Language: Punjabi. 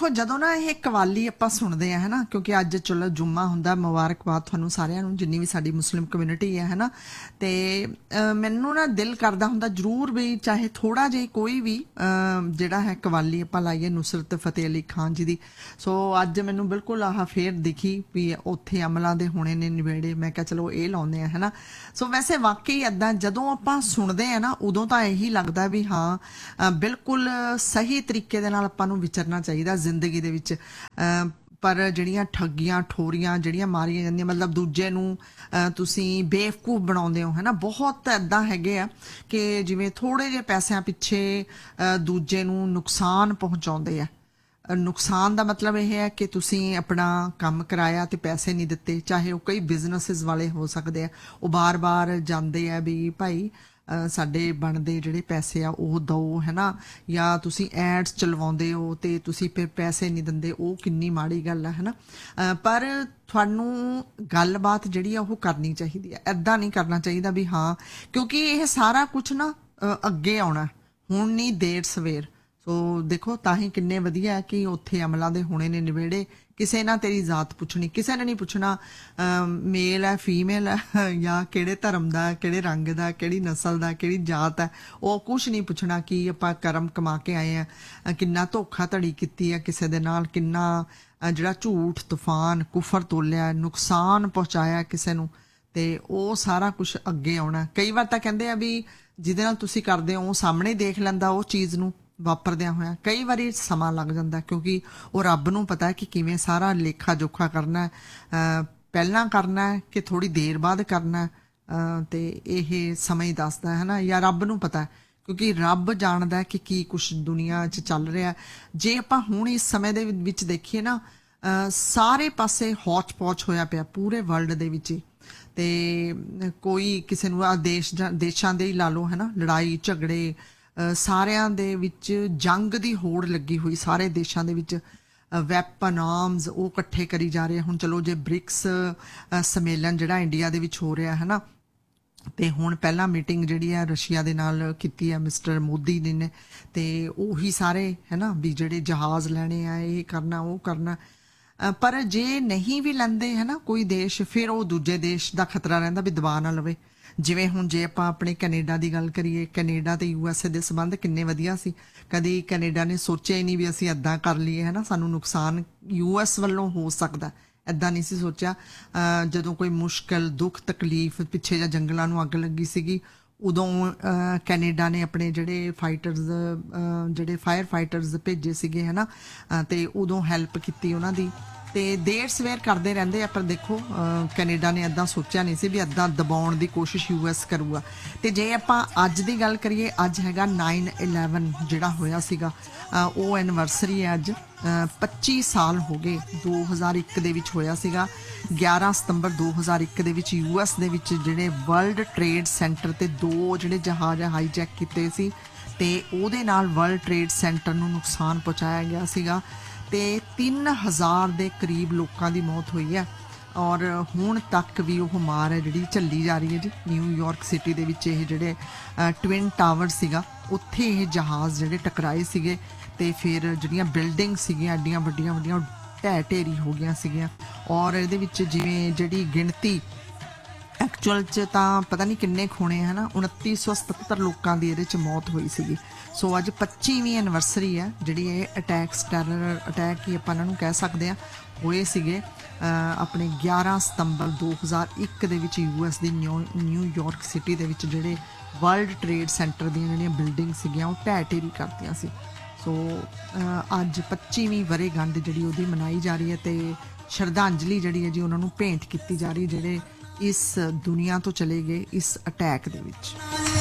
देखो जदों ना ये कवाली आपां सुणदे आ है ना, क्योंकि अज चलो जुम्मा हुंदा, मुबारकबाद तुहानूं सारिआं नूं जिन्नी भी साडी मुस्लिम कम्यूनिटी है ना। ते मैनूं ना दिल करदा हुंदा जरूर भी चाहे थोड़ा जिहा कोई भी जिहड़ा है कवाली आपां लाइए नुसरत फतेह अली खान जी दी। सो अज मैनूं बिल्कुल आह फेर दिखी भी उत्थे अमलां दे होणे ने निबेड़े, मैं कहा चलो ये लाउने आ है ना। सो वैसे वाकई इदां जदों आपां सुणदे आ ना उदों तां यही लगदा भी हाँ बिल्कुल सही तरीके दे नाल आपां नूं विचरना चाहिदा जिंदगी दे विच। पर ਜਿਹੜੀਆਂ ਠੱਗੀਆਂ ਠੋਰੀਆਂ ਜਿਹੜੀਆਂ ਮਾਰੀਆਂ ਜਾਂਦੀਆਂ, ਮਤਲਬ ਦੂਜੇ ਨੂੰ ਤੁਸੀਂ ਬੇਵਕੂਫ ਬਣਾਉਂਦੇ ਹੋ ਹੈ ਨਾ। ਬਹੁਤ ਇੱਦਾਂ ਹੈਗੇ ਆ ਕਿ ਜਿਵੇਂ ਥੋੜੇ ਜਿਹੇ ਪੈਸਿਆਂ ਪਿੱਛੇ ਦੂਜੇ ਨੂੰ ਨੁਕਸਾਨ ਪਹੁੰਚਾਉਂਦੇ ਆ। ਨੁਕਸਾਨ ਦਾ ਮਤਲਬ ਇਹ ਹੈ ਕਿ ਤੁਸੀਂ ਆਪਣਾ ਕੰਮ ਕਰਾਇਆ ਤੇ ਪੈਸੇ ਨਹੀਂ ਦਿੱਤੇ, ਚਾਹੇ ਉਹ ਕਈ ਬਿਜ਼ਨਸਿਸ ਵਾਲੇ ਹੋ ਸਕਦੇ ਆ। ਉਹ ਬਾਰ-ਬਾਰ ਜਾਂਦੇ ਆ ਵੀ ਭਾਈ ਸਾਡੇ ਬਣਦੇ ਜਿਹੜੇ ਪੈਸੇ ਆ ਉਹ ਦਿਓ ਹੈ ਨਾ, ਜਾਂ ਤੁਸੀਂ ਐਡਸ ਚਲਵਾਉਂਦੇ ਹੋ ਤੇ ਤੁਸੀਂ ਫਿਰ ਪੈਸੇ ਨਹੀਂ ਦਿੰਦੇ, ਉਹ ਕਿੰਨੀ ਮਾੜੀ ਗੱਲ ਆ ਹੈ ਨਾ। ਪਰ ਤੁਹਾਨੂੰ ਗੱਲਬਾਤ ਜਿਹੜੀ ਆ ਉਹ ਕਰਨੀ ਚਾਹੀਦੀ ਆ, ਇੱਦਾਂ ਨਹੀਂ ਕਰਨਾ ਚਾਹੀਦਾ ਵੀ ਹਾਂ, ਕਿਉਂਕਿ ਇਹ ਸਾਰਾ ਕੁਛ ਨਾ ਅੱਗੇ ਆਉਣਾ, ਹੁਣ ਨਹੀਂ ਦੇਰ ਸਵੇਰ। ਸੋ ਦੇਖੋ ਤਾਂ ਹੀ ਕਿੰਨੇ ਵਧੀਆ ਕਿ ਉੱਥੇ ਅਮਲਾਂ ਦੇ ਹੋਣੇ ਨੇ ਨਿਬੇੜੇ। ਕਿਸੇ ਨਾ ਤੇਰੀ ਜ਼ਾਤ ਪੁੱਛਣੀ, ਕਿਸੇ ਨੇ ਨਹੀਂ ਪੁੱਛਣਾ ਮੇਲ ਹੈ ਫੀਮੇਲ ਹੈ ਜਾਂ ਕਿਹੜੇ ਧਰਮ ਦਾ, ਕਿਹੜੇ ਰੰਗ ਦਾ, ਕਿਹੜੀ ਨਸਲ ਦਾ, ਕਿਹੜੀ ਜਾਤ ਹੈ, ਉਹ ਕੁਛ ਨਹੀਂ ਪੁੱਛਣਾ। ਕਿ ਆਪਾਂ ਕਰਮ ਕਮਾ ਕੇ ਆਏ ਆ, ਕਿੰਨਾ ਧੋਖਾ ਧੜੀ ਕੀਤੀ ਆ ਕਿਸੇ ਦੇ ਨਾਲ, ਕਿੰਨਾ ਜਿਹੜਾ ਝੂਠ ਤੂਫਾਨ ਕੁਫਰ ਤੋਲਿਆ, ਨੁਕਸਾਨ ਪਹੁੰਚਾਇਆ ਕਿਸੇ ਨੂੰ, ਤੇ ਉਹ ਸਾਰਾ ਕੁਛ ਅੱਗੇ ਆਉਣਾ। ਕਈ ਵਾਰ ਤਾਂ ਕਹਿੰਦੇ ਆ ਵੀ ਜਿਹਦੇ ਨਾਲ ਤੁਸੀਂ ਕਰਦੇ ਹੋ ਉਹ ਸਾਹਮਣੇ ਦੇਖ ਲੈਂਦਾ ਉਹ ਚੀਜ਼ ਨੂੰ ਵਾਪਰਦਿਆਂ ਹੋਇਆ। ਕਈ ਵਾਰੀ ਸਮਾਂ ਲੱਗ ਜਾਂਦਾ ਕਿਉਂਕਿ ਉਹ ਰੱਬ ਨੂੰ ਪਤਾ ਹੈ ਕਿ ਕਿਵੇਂ ਸਾਰਾ ਲੇਖਾ ਜੋਖਾ ਕਰਨਾ, ਪਹਿਲਾਂ ਕਰਨਾ ਕਿ ਥੋੜ੍ਹੀ ਦੇਰ ਬਾਅਦ ਕਰਨਾ, ਤੇ ਇਹ ਸਮਾਂ ਹੀ ਦੱਸਦਾ ਹੈ ਨਾ, ਜਾਂ ਰੱਬ ਨੂੰ ਪਤਾ ਕਿਉਂਕਿ ਰੱਬ ਜਾਣਦਾ ਕਿ ਕੀ ਕੁਛ ਦੁਨੀਆ 'ਚ ਚੱਲ ਰਿਹਾ। ਜੇ ਆਪਾਂ ਹੁਣ ਇਸ ਸਮੇਂ ਦੇ ਵਿੱਚ ਦੇਖੀਏ ਨਾ, ਸਾਰੇ ਪਾਸੇ ਹੌਚ ਪੌਚ ਹੋਇਆ ਪਿਆ ਪੂਰੇ ਵਰਲਡ ਦੇ ਵਿੱਚ। ਤੇ ਕੋਈ ਕਿਸੇ ਨੂੰ ਦੇਸ਼ਾਂ ਦੇ ਹੀ ਲਾ ਲਓ ਹੈ ਨਾ, ਲੜਾਈ ਝਗੜੇ, ਸਾਰਿਆਂ ਦੇ ਵਿੱਚ ਜੰਗ ਦੀ ਹੋੜ ਲੱਗੀ ਹੋਈ ਸਾਰੇ ਦੇਸ਼ਾਂ ਦੇ ਵਿੱਚ। ਵੈਪਨ ਆਰਮਸ ਉਹ ਇਕੱਠੇ ਕਰੀ ਜਾ ਰਹੇ। ਹੁਣ ਚਲੋ ਜੇ ਬ੍ਰਿਕਸ ਸੰਮੇਲਨ ਜਿਹੜਾ ਇੰਡੀਆ ਦੇ ਵਿੱਚ ਹੋ ਰਿਹਾ ਹੈ ਨਾ, ਤੇ ਹੁਣ ਪਹਿਲਾਂ ਮੀਟਿੰਗ ਜਿਹੜੀ ਹੈ ਰਸ਼ੀਆ ਦੇ ਨਾਲ ਕੀਤੀ ਹੈ ਮਿਸਟਰ ਮੋਦੀ ਨੇ, ਤੇ ਉਹੀ ਸਾਰੇ ਹੈ ਨਾ ਵੀ ਜਿਹੜੇ ਜਹਾਜ਼ ਲੈਣੇ ਆ, ਇਹ ਕਰਨਾ ਉਹ ਕਰਨਾ। ਪਰ ਜੇ ਨਹੀਂ ਵੀ ਲੈਂਦੇ ਹੈ ਨਾ ਕੋਈ ਦੇਸ਼, ਫਿਰ ਉਹ ਦੂਜੇ ਦੇਸ਼ ਦਾ ਖਤਰਾ ਰਹਿੰਦਾ ਵੀ ਦਬਾ ਨਾ ਲਵੇ। ਜਿਵੇਂ ਹੁਣ ਜੇ ਆਪਾਂ ਆਪਣੇ ਕੈਨੇਡਾ ਦੀ ਗੱਲ ਕਰੀਏ, ਕੈਨੇਡਾ ਤੇ USA ਦੇ ਸੰਬੰਧ ਕਿੰਨੇ ਵਧੀਆ ਸੀ। ਕਦੀ ਕੈਨੇਡਾ ਨੇ ਸੋਚਿਆ ਹੀ ਨਹੀਂ ਵੀ ਅਸੀਂ ਇੱਦਾਂ ਕਰ ਲਈਏ ਹੈ ਨਾ, ਸਾਨੂੰ ਨੁਕਸਾਨ US ਵੱਲੋਂ ਹੋ ਸਕਦਾ, ਇੱਦਾਂ ਨਹੀਂ ਸੀ ਸੋਚਿਆ। ਜਦੋਂ ਕੋਈ ਮੁਸ਼ਕਿਲ ਦੁੱਖ ਤਕਲੀਫ, ਪਿੱਛੇ ਜਾਂ ਜੰਗਲਾਂ ਨੂੰ ਅੱਗ ਲੱਗੀ ਸੀਗੀ, ਉਦੋਂ ਕੈਨੇਡਾ ਨੇ ਆਪਣੇ ਜਿਹੜੇ ਫਾਈਟਰਸ, ਜਿਹੜੇ ਫਾਇਰ ਫਾਈਟਰਸ ਭੇਜੇ ਸੀਗੇ ਹੈ ਨਾ, ਤੇ ਉਦੋਂ ਹੈਲਪ ਕੀਤੀ ਉਹਨਾਂ ਦੀ। ਤੇ ਦੇਰ ਸਵੇਰ ਕਰਦੇ ਰਹਿੰਦੇ ਆ, ਪਰ ਦੇਖੋ ਕੈਨੇਡਾ ਨੇ ਇੱਦਾਂ ਸੋਚਿਆ ਨਹੀਂ ਸੀ ਵੀ ਇੱਦਾਂ ਦਬਾਉਣ ਦੀ ਕੋਸ਼ਿਸ਼ US ਕਰੂਗਾ। ਤੇ ਜੇ ਆਪਾਂ ਅੱਜ ਦੀ ਗੱਲ ਕਰੀਏ, ਅੱਜ ਹੈਗਾ 9/11 ਜਿਹੜਾ ਹੋਇਆ ਸੀਗਾ, ਉਹ ਐਨੀਵਰਸਰੀ ਹੈ ਅੱਜ। 25 ਸਾਲ ਹੋ ਗਏ, 2001 ਦੇ ਵਿੱਚ ਹੋਇਆ ਸੀਗਾ। 11 ਸਤੰਬਰ 2001 ਦੇ ਵਿੱਚ US ਦੇ ਵਿੱਚ ਜਿਹੜੇ ਵਰਲਡ ਟ੍ਰੇਡ ਸੈਂਟਰ ਤੇ 2 ਜਿਹੜੇ ਜਹਾਜ਼ ਹਾਈਜੈਕ ਕੀਤੇ ਸੀ, ਤੇ ਉਹਦੇ ਨਾਲ ਵਰਲਡ ਟ੍ਰੇਡ ਸੈਂਟਰ ਨੂੰ ਨੁਕਸਾਨ ਪਹੁੰਚਾਇਆ ਗਿਆ ਸੀਗਾ, ਤੇ 3000 ਦੇ ਕਰੀਬ ਲੋਕਾਂ ਦੀ ਮੌਤ ਹੋਈ ਹੈ। ਔਰ ਹੁਣ ਤੱਕ ਵੀ ਉਹ ਮਾਰ ਹੈ ਜਿਹੜੀ ਝੱਲੀ ਜਾ ਰਹੀ ਹੈ ਜੀ। ਨਿਊਯਾਰਕ ਸਿਟੀ ਦੇ ਵਿੱਚ ਇਹ ਜਿਹੜੇ ਟਵਿਨ ਟਾਵਰ ਸੀਗਾ, ਉੱਥੇ ਇਹ ਜਹਾਜ਼ ਜਿਹੜੇ ਟਕਰਾਏ ਸੀਗੇ, ਤੇ ਫਿਰ ਜਿਹੜੀਆਂ ਬਿਲਡਿੰਗ ਸੀਗੀਆਂ ਐਡੀਆਂ ਵੱਡੀਆਂ ਵੱਡੀਆਂ ਢਹਿ ਢੇਰੀ ਹੋ ਗਈਆਂ ਸੀਗੀਆਂ। ਔਰ ਇਹਦੇ ਵਿੱਚ ਜਿਵੇਂ ਜਿਹੜੀ ਗਿਣਤੀ ਐਕਚੁਅਲ 'ਚ ਤਾਂ ਪਤਾ ਨਹੀਂ ਕਿੰਨੇ ਖੋਣੇ ਹੈ ਨਾ, 2977 ਲੋਕਾਂ ਦੀ ਇਹਦੇ 'ਚ ਮੌਤ ਹੋਈ ਸੀਗੀ। ਸੋ ਅੱਜ 25ਵੀਂ ਐਨੀਵਰਸਰੀ ਹੈ ਜਿਹੜੀ ਇਹ ਅਟੈਕਸ, ਟੈਰਰ ਅਟੈਕ ਹੀ ਆਪਾਂ ਇਹਨਾਂ ਨੂੰ ਕਹਿ ਸਕਦੇ ਹਾਂ, ਹੋਏ ਸੀਗੇ ਆਪਣੇ 11 ਸਤੰਬਰ 2001 ਦੇ ਵਿੱਚ US ਦੀ ਨਿਊਯਾਰਕ ਸਿਟੀ ਦੇ ਵਿੱਚ। ਜਿਹੜੇ ਵਰਲਡ ਟ੍ਰੇਡ ਸੈਂਟਰ ਦੀਆਂ ਜਿਹੜੀਆਂ ਬਿਲਡਿੰਗ ਸੀਗੀਆਂ ਉਹ ਢਹਿ ਢੇਰੀ ਕਰਤੀਆਂ ਸੀ। ਸੋ ਅੱਜ 25ਵੀਂ ਵਰ੍ਹੇਗੰਢ ਜਿਹੜੀ ਉਹਦੀ ਮਨਾਈ ਜਾ ਰਹੀ ਹੈ, ਤੇ ਸ਼ਰਧਾਂਜਲੀ ਜਿਹੜੀ ਹੈ ਜੀ ਉਹਨਾਂ ਨੂੰ ਭੇਂਟ ਕੀਤੀ ਜਾ ਰਹੀ ਜਿਹੜੇ ਇਸ ਦੁਨੀਆ ਤੋਂ ਚਲੇ ਗਏ ਇਸ ਅਟੈਕ ਦੇ ਵਿੱਚ।